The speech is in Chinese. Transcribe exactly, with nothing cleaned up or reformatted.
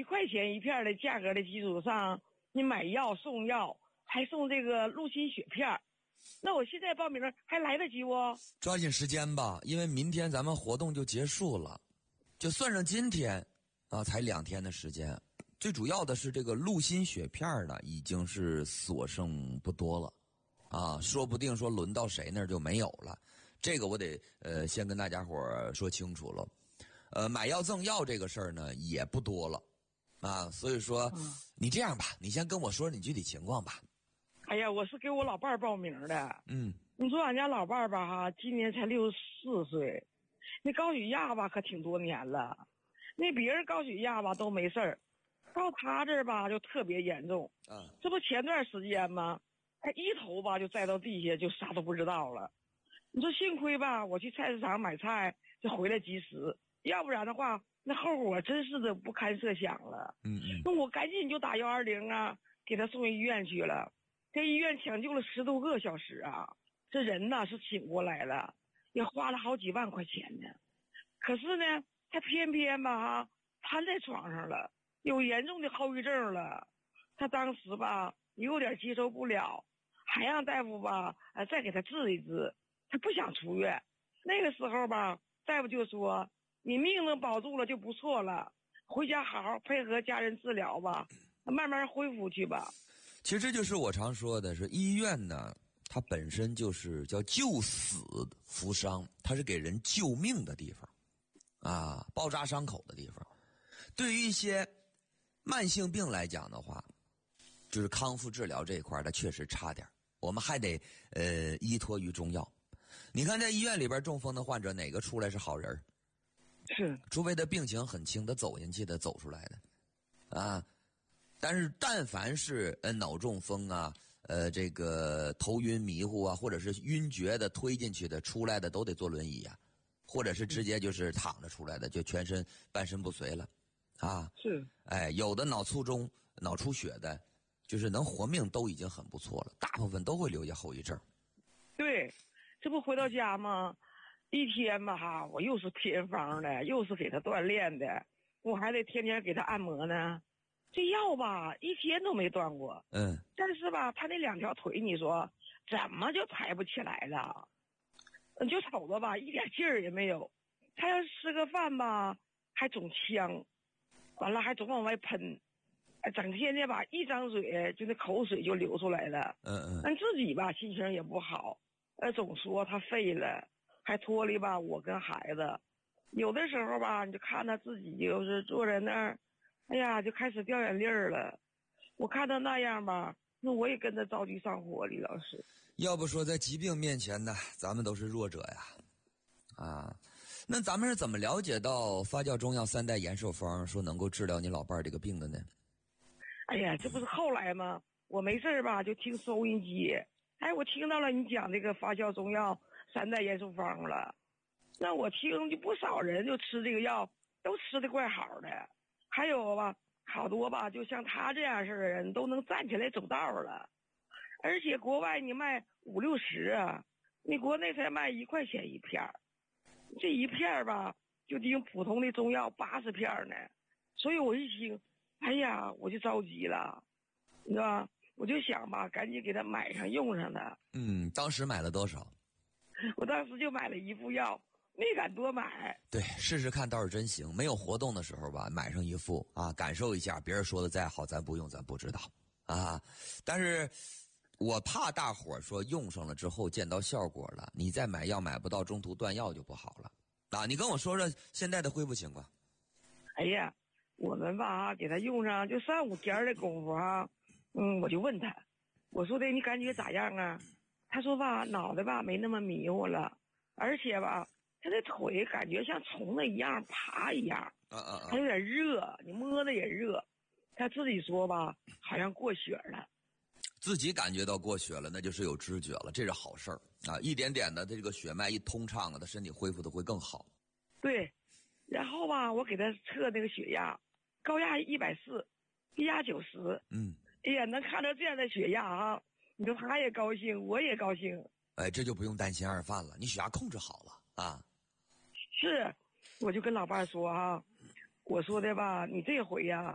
块钱一片的价格的基础上，你买药送药，还送这个鹿心血片。那我现在报名还来得及不？ 抓紧时间吧，因为明天咱们活动就结束了，就算上今天啊，才两天的时间。最主要的是这个鹿心血片呢，已经是所剩不多了啊，说不定说轮到谁那儿就没有了。这个我得呃先跟大家伙儿说清楚了。呃，买药赠药这个事儿呢也不多了啊，所以说、嗯、你这样吧，你先跟我说你具体情况吧。 哎呀，我是给我老伴儿报名的。 嗯， 你说俺家老伴儿吧哈，今年才六十四岁，那高血压吧可挺多年了，那别人高血压吧都没事儿，到他这儿吧就特别严重。 啊， 这不前段时间吗？他一头吧就栽到地下，就啥都不知道了。你说幸亏吧，我去菜市场买菜就回来及时，要不然的话，那后果真是的不堪设想了。 嗯嗯， 那我赶紧就打幺二零啊，给他送医院去了。在医院抢救了十多个小时啊，这人呐是醒过来了，也花了好几万块钱呢。可是呢，他偏偏吧哈瘫在床上了，有严重的后遗症了。他当时吧有点接受不了，还让大夫吧呃再给他治一治，他不想出院。那个时候吧，大夫就说你命能保住了就不错了，回家好好配合家人治疗吧，慢慢恢复去吧。 其实这就是我常说的，是医院呢，它本身就是叫救死扶伤，它是给人救命的地方，啊，包扎伤口的地方。对于一些慢性病来讲的话，就是康复治疗这一块，它确实差点，我们还得呃依托于中药。你看在医院里边中风的患者，哪个出来是好人？ 是， 除非他病情很轻，他走进去的走出来的，啊。但是但凡是呃脑中风啊，呃这个头晕迷糊啊，或者是晕厥的推进去的出来的都得坐轮椅啊，或者是直接就是躺着出来的，就全身半身不遂了，啊， 是， 哎，有的脑卒中、脑出血的，就是能活命都已经很不错了，大部分都会留下后遗症。 对，这不回到家吗？一天吧哈，我又是偏方的，又是给他锻炼的，我还得天天给他按摩呢。这药吧一天都没断过， 嗯， 但是吧他那两条腿你说怎么就抬不起来了，你就瞅着吧一点劲儿也没有。他要吃个饭吧还总呛，完了还总往外喷，整天的吧一张嘴就那口水就流出来了。 嗯嗯， 但自己吧心情也不好，呃总说他废了，还拖累吧我跟孩子。有的时候吧你就看他自己就是坐在那儿，哎呀就开始掉眼泪了。我看他那样吧，那我也跟着着急上火。李老师， 要不说在疾病面前呢，咱们都是弱者呀，啊，那咱们是怎么了解到发酵中药三代延寿方说能够治疗你老伴儿这个病的呢？ 哎呀，这不是后来吗？我没事吧就听收音机，哎，我听到了你讲这个发酵中药三代延寿方了。那我听就不少人就吃这个药，都吃的怪好的。还有吧，好多吧，就像他这样式的人都能站起来走道了。而且国外你卖五六十啊，你国内才卖一块钱一片，这一片吧就顶普通的中药八十片呢。所以我一听，哎呀，我就着急了，你知道吧？我就想吧，赶紧给他买上用上的。 嗯，当时买了多少？ 我当时就买了一副药，没敢多买。 对，试试看倒是真行。没有活动的时候吧，买上一副啊，感受一下。别人说的再好，咱不用，咱不知道啊。但是我怕大伙儿说用上了之后见到效果了，你再买药买不到，中途断药就不好了啊。你跟我说说现在的恢复情况。 哎呀，我们吧给他用上就三五天的功夫啊，嗯，我就问他，我说的你感觉咋样啊？他说吧，脑袋吧没那么迷糊了，而且吧，他的腿感觉像虫子一样爬一样， 啊啊啊！ 还有点热，你摸的也热。他自己说吧，好像过血了。 自己感觉到过血了，那就是有知觉了，这是好事儿啊！一点点的，这个血脉一通畅啊，他身体恢复的会更好。 对，然后吧，我给他测那个血压，高压一百四，低压九十。 嗯， 哎呀，能看到这样的血压啊！你说他也高兴，我也高兴。 哎，这就不用担心二犯了，你血压控制好了啊。 是，我就跟老伴说啊，我说的吧，你这回呀、啊。